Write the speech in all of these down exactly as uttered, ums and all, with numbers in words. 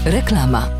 Reklama.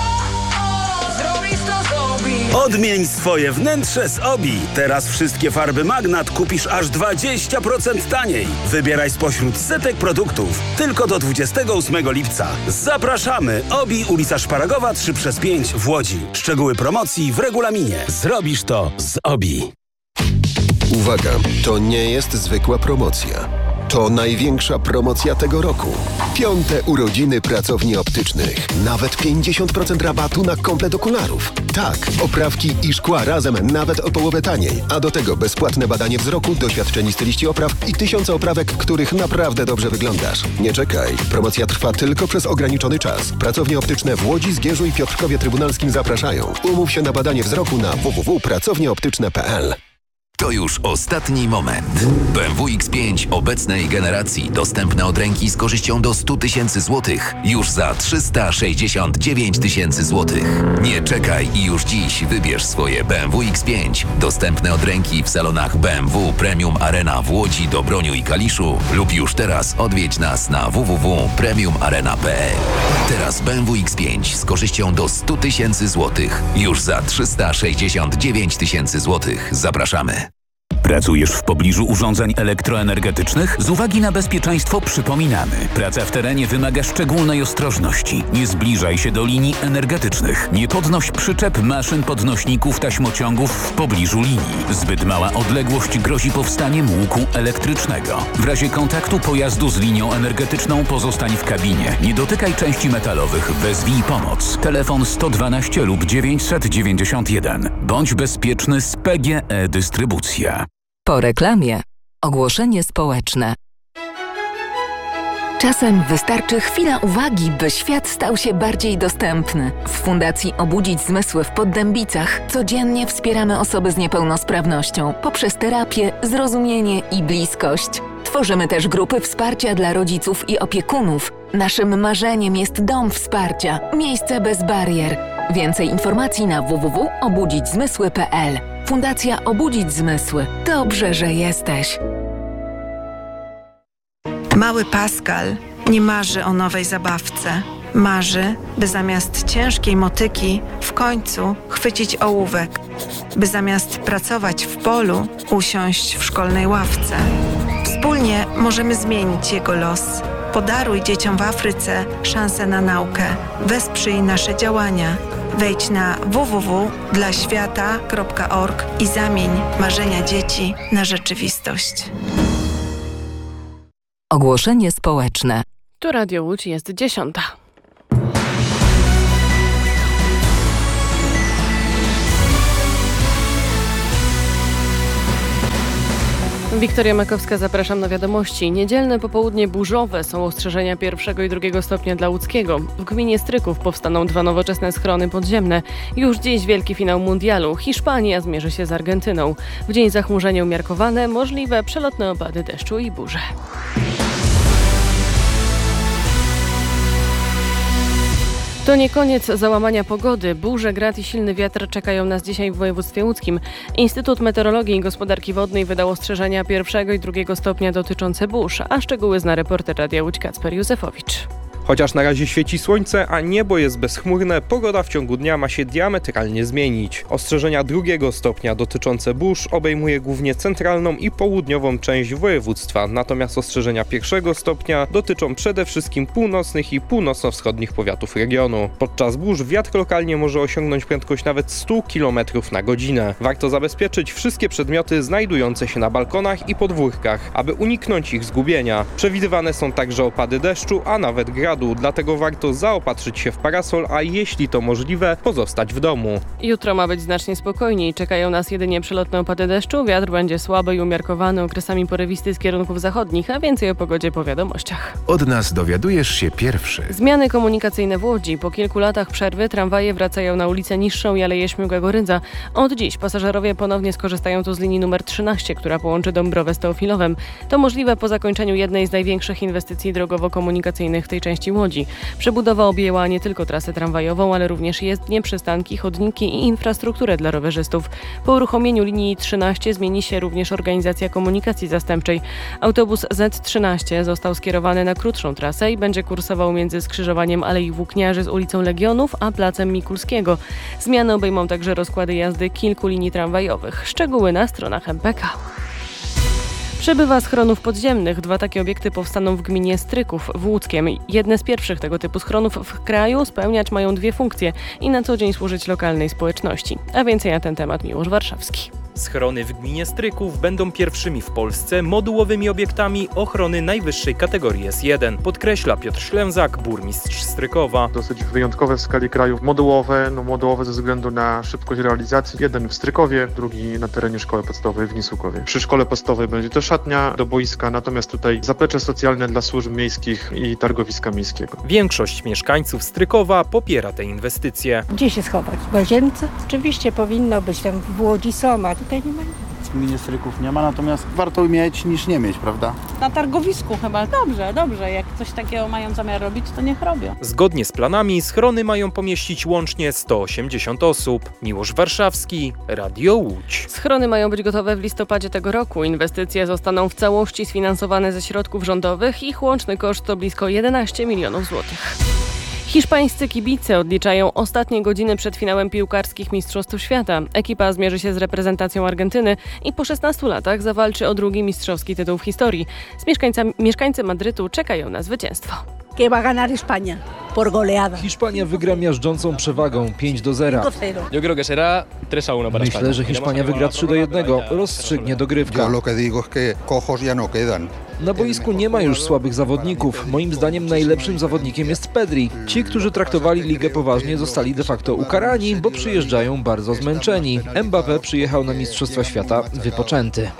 Odmień swoje wnętrze z Obi. Teraz wszystkie farby Magnat kupisz aż dwadzieścia procent taniej. Wybieraj spośród setek produktów. Tylko do dwudziestego ósmego lipca. Zapraszamy! Obi, ulica Szparagowa trzy przez pięć w Łodzi. Szczegóły promocji w regulaminie. Zrobisz to z Obi. Uwaga, to nie jest zwykła promocja. To największa promocja tego roku. Piąte urodziny pracowni optycznych. Nawet pięćdziesiąt procent rabatu na komplet okularów. Tak, oprawki i szkła razem nawet o połowę taniej. A do tego bezpłatne badanie wzroku, doświadczeni styliści opraw i tysiące oprawek, w których naprawdę dobrze wyglądasz. Nie czekaj. Promocja trwa tylko przez ograniczony czas. Pracownie optyczne w Łodzi, Zgierzu i Piotrkowie Trybunalskim zapraszają. Umów się na badanie wzroku na w w w kropka pracownie optyczne kropka p l. To już ostatni moment. B M W X pięć obecnej generacji dostępne od ręki z korzyścią do sto tysięcy złotych już za trzysta sześćdziesiąt dziewięć tysięcy złotych. Nie czekaj i już dziś wybierz swoje B M W X pięć dostępne od ręki w salonach B M W Premium Arena w Łodzi, Dobroniu i Kaliszu lub już teraz odwiedź nas na w w w kropka premium arena kropka p l. Teraz B M W X pięć z korzyścią do sto tysięcy złotych już za trzysta sześćdziesiąt dziewięć tysięcy złotych. Zapraszamy. Pracujesz w pobliżu urządzeń elektroenergetycznych? Z uwagi na bezpieczeństwo przypominamy. Praca w terenie wymaga szczególnej ostrożności. Nie zbliżaj się do linii energetycznych. Nie podnoś przyczep, maszyn, podnośników, taśmociągów w pobliżu linii. Zbyt mała odległość grozi powstaniem łuku elektrycznego. W razie kontaktu pojazdu z linią energetyczną pozostań w kabinie. Nie dotykaj części metalowych. Wezwij pomoc. Telefon sto dwanaście lub dziewięćset dziewięćdziesiąt jeden. Bądź bezpieczny z P G E Dystrybucja. Po reklamie ogłoszenie społeczne. Czasem wystarczy chwila uwagi, by świat stał się bardziej dostępny. W Fundacji Obudzić Zmysły w Poddębicach codziennie wspieramy osoby z niepełnosprawnością poprzez terapię, zrozumienie i bliskość. Tworzymy też grupy wsparcia dla rodziców i opiekunów. Naszym marzeniem jest dom wsparcia, miejsce bez barier. Więcej informacji na w w w kropka obudzić zmysły kropka p l. Fundacja Obudzić Zmysły. Dobrze, że jesteś. Mały Pascal nie marzy o nowej zabawce. Marzy, by zamiast ciężkiej motyki w końcu chwycić ołówek. By zamiast pracować w polu, usiąść w szkolnej ławce. Wspólnie możemy zmienić jego los. Podaruj dzieciom w Afryce szansę na naukę. Wesprzyj nasze działania. Wejdź na w w w kropka dla świata kropka org i zamień marzenia dzieci na rzeczywistość. Ogłoszenie społeczne. Tu Radio Łódź, jest dziesiąta. Wiktoria Makowska, zapraszam na wiadomości. Niedzielne popołudnie burzowe, są ostrzeżenia pierwszego i drugiego stopnia dla łódzkiego. W gminie Stryków powstaną dwa nowoczesne schrony podziemne. Już dziś wielki finał mundialu. Hiszpania zmierzy się z Argentyną. W dzień zachmurzenie umiarkowane, możliwe przelotne opady deszczu i burze. To nie koniec załamania pogody. Burze, grad i silny wiatr czekają nas dzisiaj w województwie łódzkim. Instytut Meteorologii i Gospodarki Wodnej wydał ostrzeżenia pierwszego i drugiego stopnia dotyczące burz, a szczegóły zna reporter Radia Łódź Kacper Józefowicz. Chociaż na razie świeci słońce, a niebo jest bezchmurne, pogoda w ciągu dnia ma się diametralnie zmienić. Ostrzeżenia drugiego stopnia dotyczące burz obejmuje głównie centralną i południową część województwa, natomiast ostrzeżenia pierwszego stopnia dotyczą przede wszystkim północnych i północno-wschodnich powiatów regionu. Podczas burz wiatr lokalnie może osiągnąć prędkość nawet sto kilometrów na godzinę. Warto zabezpieczyć wszystkie przedmioty znajdujące się na balkonach i podwórkach, aby uniknąć ich zgubienia. Przewidywane są także opady deszczu, a nawet gradu. Dlatego warto zaopatrzyć się w parasol, a jeśli to możliwe, pozostać w domu. Jutro ma być znacznie spokojniej. Czekają nas jedynie przelotne opady deszczu. Wiatr będzie słaby i umiarkowany, okresami porywisty z kierunków zachodnich, a więcej o pogodzie po wiadomościach. Od nas dowiadujesz się pierwszy. Zmiany komunikacyjne w Łodzi. Po kilku latach przerwy tramwaje wracają na ulicę Niższą i Aleję Śmigłego-Rydza. Od dziś pasażerowie ponownie skorzystają tu z linii numer trzynaście, która połączy Dąbrowę z Teofilowem. To możliwe po zakończeniu jednej z największych inwestycji drogowo-komunikacyjnych w tej części części Łodzi. Przebudowa objęła nie tylko trasę tramwajową, ale również jezdnie, przystanki, chodniki i infrastrukturę dla rowerzystów. Po uruchomieniu linii trzynaście zmieni się również organizacja komunikacji zastępczej. Autobus Z trzynaście został skierowany na krótszą trasę i będzie kursował między skrzyżowaniem Alei Włókniarzy z ulicą Legionów a Placem Mikulskiego. Zmiany obejmą także rozkłady jazdy kilku linii tramwajowych. Szczegóły na stronach M P K. Przybywa schronów podziemnych. Dwa takie obiekty powstaną w gminie Stryków w Łódzkiem. Jedne z pierwszych tego typu schronów w kraju spełniać mają dwie funkcje i na co dzień służyć lokalnej społeczności. A więcej na ten temat Miłosz Warszawski. Schrony w gminie Stryków będą pierwszymi w Polsce modułowymi obiektami ochrony najwyższej kategorii S jeden, podkreśla Piotr Ślęzak, burmistrz Strykowa. Dosyć wyjątkowe w skali kraju, modułowe, no modułowe ze względu na szybkość realizacji. Jeden w Strykowie, drugi na terenie szkoły podstawowej w Nisukowie. Przy szkole podstawowej będzie to szatnia do boiska, natomiast tutaj zaplecze socjalne dla służb miejskich i targowiska miejskiego. Większość mieszkańców Strykowa popiera te inwestycje. Gdzie się schować? W łazience? Oczywiście powinno być, tam w Łodzi są, a tutaj nie ma nic. W gminie Stryków nie ma, natomiast warto mieć niż nie mieć, prawda? Na targowisku chyba. Dobrze, dobrze. Jak coś takiego mają zamiar robić, to niech robią. Zgodnie z planami schrony mają pomieścić łącznie sto osiemdziesiąt osób. Miłosz Warszawski, Radio Łódź. Schrony mają być gotowe w listopadzie tego roku. Inwestycje zostaną w całości sfinansowane ze środków rządowych. Ich łączny koszt to blisko jedenaście milionów złotych. Hiszpańscy kibice odliczają ostatnie godziny przed finałem piłkarskich Mistrzostw Świata. Ekipa zmierzy się z reprezentacją Argentyny i po szesnastu latach zawalczy o drugi mistrzowski tytuł w historii. Z mieszkańcami, mieszkańcy Madrytu czekają na zwycięstwo. Que va a ganar España por goleada. Hiszpania wygra miażdżącą przewagą pięć do zera. Myślę, że Hiszpania wygra trzy do jednego. Rozstrzygnie dogrywka. Na boisku nie ma już słabych zawodników. Moim zdaniem najlepszym zawodnikiem jest Pedri. Ci, którzy traktowali ligę poważnie, zostali de facto ukarani, bo przyjeżdżają bardzo zmęczeni. Mbappé przyjechał na Mistrzostwa Świata wypoczęty.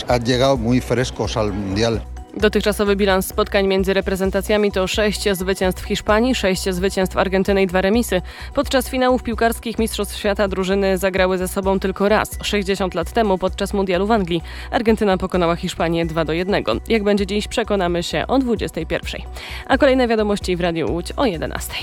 Dotychczasowy bilans spotkań między reprezentacjami to sześć zwycięstw Hiszpanii, sześć zwycięstw Argentyny i dwa remisy. Podczas finałów piłkarskich Mistrzostw Świata drużyny zagrały ze sobą tylko raz, sześćdziesiąt lat temu podczas mundialu w Anglii. Argentyna pokonała Hiszpanię dwa do jednego. Jak będzie dziś, przekonamy się o dwudziestej pierwszej. A kolejne wiadomości w Radiu Łódź o jedenastej.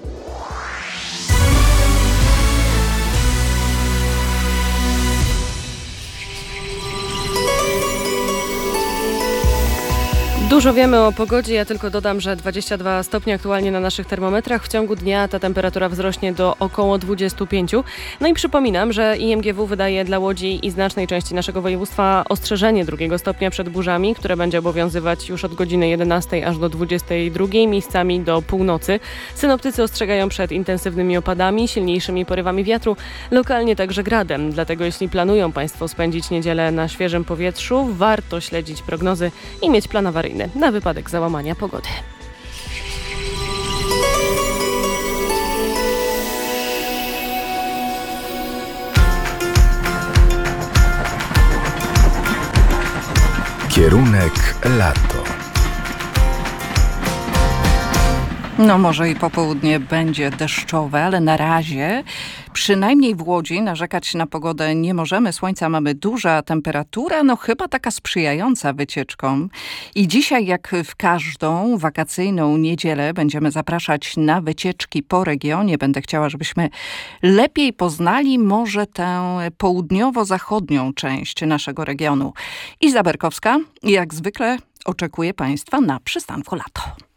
Dużo wiemy o pogodzie, ja tylko dodam, że dwadzieścia dwa stopnie aktualnie na naszych termometrach. W ciągu dnia ta temperatura wzrośnie do około dwudziestu pięciu. No i przypominam, że I M G W wydaje dla Łodzi i znacznej części naszego województwa ostrzeżenie drugiego stopnia przed burzami, które będzie obowiązywać już od godziny jedenastej aż do dwudziestej drugiej, miejscami do północy. Synoptycy ostrzegają przed intensywnymi opadami, silniejszymi porywami wiatru, lokalnie także gradem. Dlatego jeśli planują Państwo spędzić niedzielę na świeżym powietrzu, warto śledzić prognozy i mieć plan awaryjny na wypadek załamania pogody. Kierunek lato. No może i popołudnie będzie deszczowe, ale na razie przynajmniej w Łodzi narzekać na pogodę nie możemy. Słońca mamy duża, temperatura no chyba taka sprzyjająca wycieczkom. I dzisiaj jak w każdą wakacyjną niedzielę będziemy zapraszać na wycieczki po regionie. Będę chciała, żebyśmy lepiej poznali może tę południowo-zachodnią część naszego regionu. Iza Berkowska jak zwykle oczekuje Państwa na przystanku Lato.